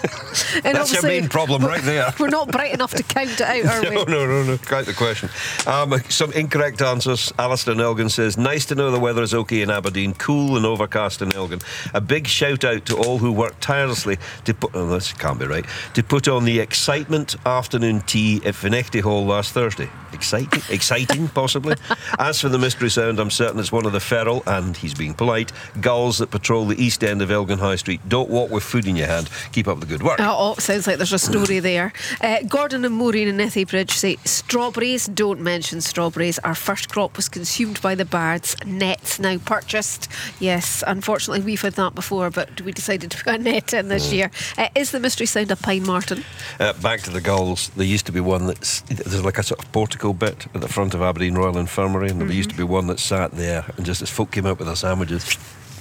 And That's your main problem right there. We're not bright enough to count it out, are we? No. Quite the question. Some incorrect answers. Alistair in Elgin says, nice to know the weather is okay in Aberdeen, cool and overcast in Elgin. A big shout out to all who worked tirelessly to put, this can't be right, to put on the excitement afternoon tea at Finechty Hall last Thursday. Exciting, possibly. As for the Mystery Sound, I'm certain it's one of the feral, and he's being polite, gulls that patrol the east end of Elgin High Street. Don't walk with food in your hand. Keep up the good work. Oh, sounds like there's a story there. Gordon and Maureen in Ethybridge say, strawberries, don't mention strawberries. Our first crop was consumed by the birds. Nets now purchased. Yes, unfortunately we've had that before, but we decided to put a net in this year. Is the Mystery Sound a pine martin? Back to the gulls. There used to be one there's like a sort of portico bit at the front of Aberdeen Royal Infirmary, and there used to be one that sat there, and just as folk came out with their sandwiches,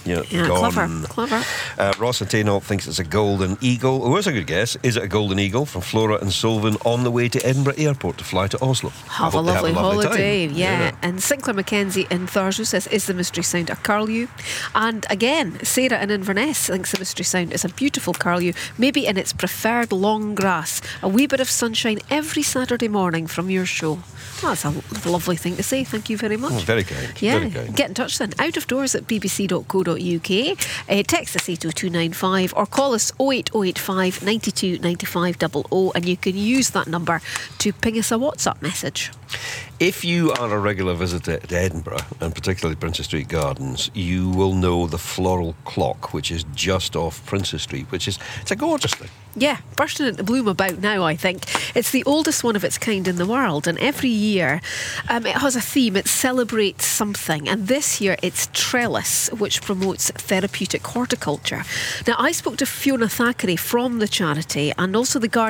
gone. Clever. Ross and Tainault thinks it's a golden eagle. Oh, that's a good guess. Is it a golden eagle? From Flora and Solvin on the way to Edinburgh Airport to fly to Oslo. Have a lovely holiday. Yeah. And Sinclair Mackenzie in Thurso says, is the Mystery Sound a curlew? And again, Sarah in Inverness thinks the Mystery Sound is a beautiful curlew, maybe in its preferred long grass. A wee bit of sunshine every Saturday morning from your show. Well, that's a lovely thing to say. Thank you very much. Oh, very kind. Yeah. Very kind. Get in touch then. Out of doors at bbc.co.uk. Text us 80295 or call us 08085 92 95 00, and you can use that number to ping us a WhatsApp message. If you are a regular visitor to Edinburgh, and particularly Princess Street Gardens, you will know the floral clock, which is just off Princess Street, it's a gorgeous thing. Yeah, bursting into bloom about now, I think. It's the oldest one of its kind in the world, and every year it has a theme. It celebrates something, and this year it's trellis, which promotes therapeutic horticulture. Now, I spoke to Fiona Thackeray from the charity and also the garden